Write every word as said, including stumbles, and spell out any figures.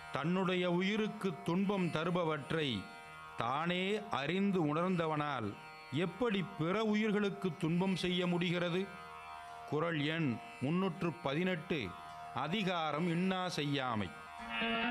தன்னுடைய உயிருக்கு துன்பம் தருபவற்றை தானே அறிந்து உணர்ந்தவனால் எப்படி பிற உயிர்களுக்கு துன்பம் செய்ய முடிகிறது? குறள் எண் முன்னூற்று பதினெட்டு. அதிகாரம் இன்னா செய்யாமை.